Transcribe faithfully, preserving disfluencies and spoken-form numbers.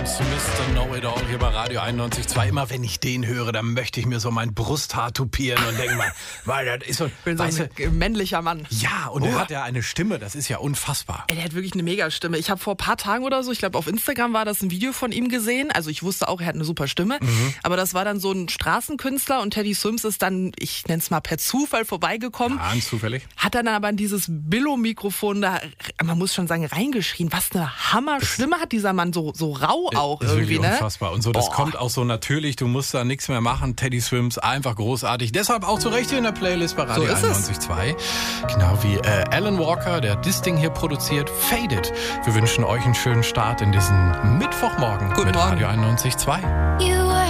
Swims, Mister Know-It-All hier bei Radio einundneunzig Komma zwei. Immer wenn ich den höre, dann möchte ich mir so mein Brusthaar tupieren und denke mal, weil das ist so, Ich bin so weißt ein du, männlicher Mann. ja, und er hat ja eine Stimme, das ist ja unfassbar. Ey, der hat wirklich eine Mega-Stimme. Ich habe vor ein paar Tagen oder so, ich glaube auf Instagram war das ein Video von ihm gesehen. Also ich wusste auch, er hat eine super Stimme. Mhm. Aber das war dann so ein Straßenkünstler und Teddy Swims ist dann, ich nenne es mal per Zufall vorbeigekommen. Ah, zufällig. Hat dann aber in dieses Billo-Mikrofon da, man muss schon sagen, reingeschrien. Was eine Hammer-Stimme hat dieser Mann, so, so rau auch ist irgendwie, wirklich ne? unfassbar. Und so, das Boah. kommt auch so natürlich, du musst da nichts mehr machen. Teddy Swims, einfach großartig. Deshalb auch zu Recht hier in der Playlist bei Radio So ist es. einundneunzig Komma zwei. Genau wie äh, Alan Walker, der das Ding hier produziert, Faded. Wir wünschen euch einen schönen Start in diesen Mittwochmorgen Guten mit Morgen. Radio einundneunzig Komma zwei. You